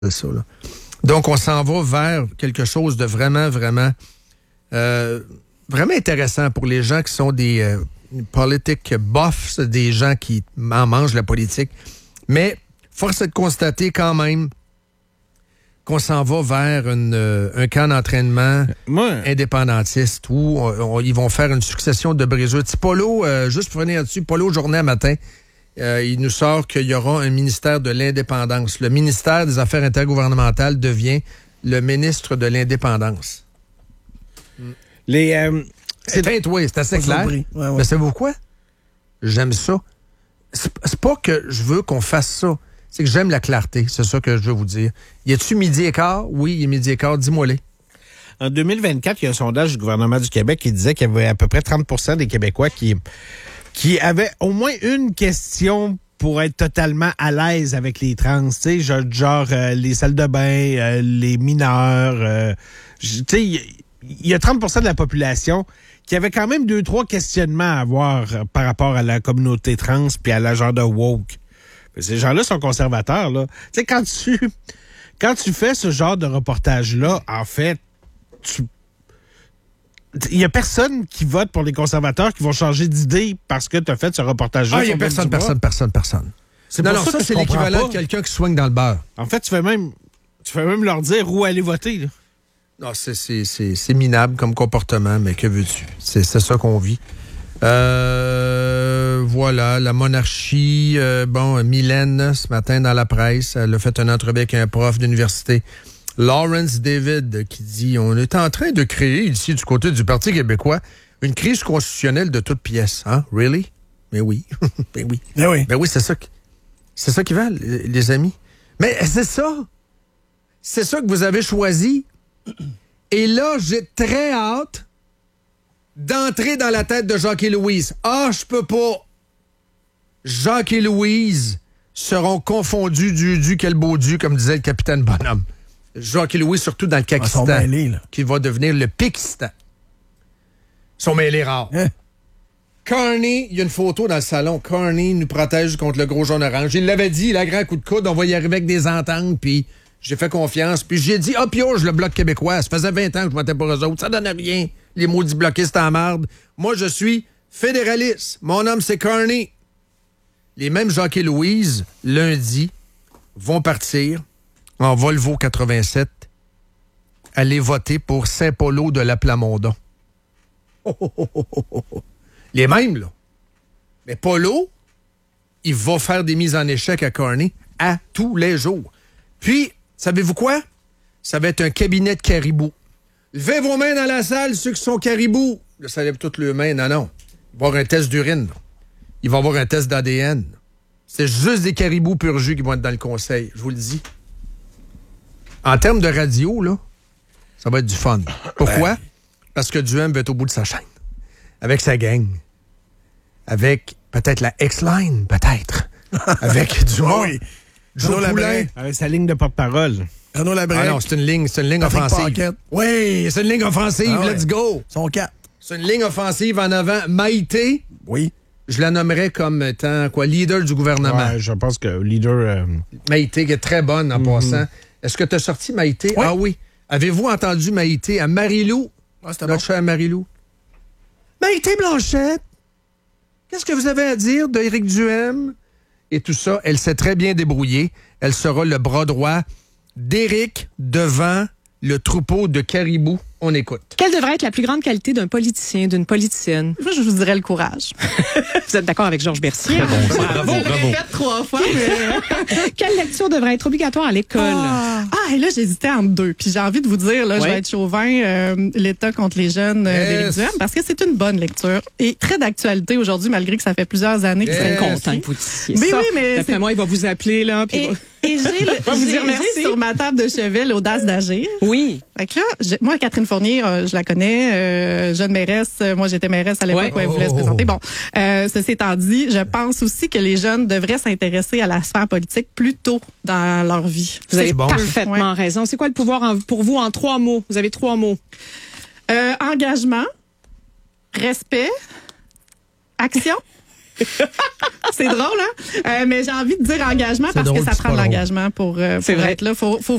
ça, là. Donc, on s'en va vers quelque chose de vraiment, vraiment, vraiment intéressant pour les gens qui sont des politic buffs, des gens qui en mangent la politique. Mais force est de constater quand même qu'on s'en va vers un camp d'entraînement indépendantiste où ils vont faire une succession de brisures. Polo, juste pour venir là-dessus, Polo Journée matin, il nous sort qu'il y aura un ministère de l'indépendance. Le ministère des Affaires intergouvernementales devient le ministre de l'indépendance. C'est assez clair. Ouais. Mais savez-vous quoi? J'aime ça. C'est pas que je veux qu'on fasse ça. C'est que j'aime la clarté. C'est ça que je veux vous dire. Y a-tu midi et quart? Oui, il est midi et quart. Dis-moi-les. En 2024, il y a un sondage du gouvernement du Québec qui disait qu'il y avait à peu près 30% des Québécois qui avaient au moins une question pour être totalement à l'aise avec les trans. Tu sais, genre les salles de bain, les mineurs. Tu sais, il y a 30% de la population qui avait quand même 2-3 questionnements à avoir par rapport à la communauté trans puis à la genre de woke. Ces gens-là sont conservateurs, là. Tu sais, quand tu fais ce genre de reportage-là, en fait, il y a personne qui vote pour les conservateurs qui vont changer d'idée parce que tu as fait ce reportage-là. Ah, il y a personne. Non, ça, c'est l'équivalent de quelqu'un qui soigne dans le beurre. En fait, tu fais même leur dire où aller voter, là. Non, c'est minable comme comportement, mais que veux-tu? C'est ça qu'on vit. Voilà, la monarchie. Mylène, ce matin dans la presse, elle a fait une entrevue avec un prof d'université, Lawrence David, qui dit « On est en train de créer, ici, du côté du Parti québécois, une crise constitutionnelle de toutes pièces. » Hein? Really? Mais oui. Ben oui. Ben oui, c'est ça qu'ils veulent, les amis. Mais c'est ça. C'est ça que vous avez choisi. Et là, j'ai très hâte d'entrer dans la tête de Jacques et Louise. Ah, je peux pas. Jacques et Louise seront confondus du quel beau Dieu, comme disait le capitaine Bonhomme. Jacques et Louise, surtout dans le Kakistan, qui va devenir le Pikistan. Ils sont mêlés rares. Hein? Carney, il y a une photo dans le salon. Carney nous protège contre le gros jaune-orange. Il l'avait dit, la grand coup de coude, on va y arriver avec des ententes, puis j'ai fait confiance. Puis j'ai dit, pioche, le Bloc québécois. Ça faisait 20 ans que je votais pour eux autres. Ça donne rien. Les maudits bloquistes en marde. Moi, je suis fédéraliste. Mon homme, c'est Carney. Les mêmes Jacques et Louise, lundi, vont partir en Volvo 87, aller voter pour Saint-Paulo de la Plamondon. Les mêmes, là. Mais Polo, il va faire des mises en échec à Carney à tous les jours. Puis, savez-vous quoi? Ça va être un cabinet de caribou. Levez vos mains dans la salle, ceux qui sont caribous. Là, ça lève toutes les mains. Non. Il va y avoir un test d'urine. Il va y avoir un test d'ADN. C'est juste des caribous pur jus qui vont être dans le conseil. Je vous le dis. En termes de radio, là, ça va être du fun. Pourquoi? Parce que Duhem va être au bout de sa chaîne. Avec sa gang. Avec peut-être la X-Line, peut-être. Avec du oui. Joe Poulain. Avec sa ligne de porte-parole. Renaud Labrec. Ah non, c'est une ligne offensive. Paquette. Oui, c'est une ligne offensive. Let's go. Son 4. C'est une ligne offensive en avant. Maïté. Oui. Je la nommerais comme étant leader du gouvernement. Ouais, je pense que leader... Maïté, qui est très bonne en passant. Est-ce que tu as sorti Maïté? Oui. Ah oui. Avez-vous entendu Maïté à Marie-Lou? C'était notre chère Marie-Lou. Maïté Blanchette, qu'est-ce que vous avez à dire d'Éric Duhem? Et tout ça, elle s'est très bien débrouillée. Elle sera le bras droit d'Éric devant le troupeau de caribous. On écoute. Quelle devrait être la plus grande qualité d'un politicien, d'une politicienne? Moi, je vous dirais le courage. Vous êtes d'accord avec Georges Bercier? Bravo. 3 fois. Mais... Quelle lecture devrait être obligatoire à l'école? Et là, j'hésitais entre deux. Puis j'ai envie de vous dire, là, je vais être chauvin, l'État contre les jeunes d'Éric Duhem, parce que c'est une bonne lecture et très d'actualité aujourd'hui, malgré que ça fait plusieurs années qu'il serait content. Mais d'après moi, il va vous appeler, là, puis et j'ai sur ma table de chevet l'audace d'agir. Oui. Fait que là, moi, Catherine Fournier, je la connais, jeune mairesse. Moi, j'étais mairesse à l'époque où elle voulait se présenter. Bon, ceci étant dit, je pense aussi que les jeunes devraient s'intéresser à la sphère politique plus tôt dans leur vie. Vous avez parfaitement raison. C'est quoi le pouvoir pour vous en 3 mots? Vous avez 3 mots. Engagement, respect, action. C'est drôle, hein? Mais j'ai envie de dire engagement parce drôle, que ça c'est prend de pas drôle. l'engagement pour vrai. être là. Faut